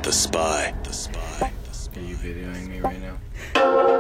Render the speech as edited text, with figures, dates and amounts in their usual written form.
The Spy. Are you videoing me right now?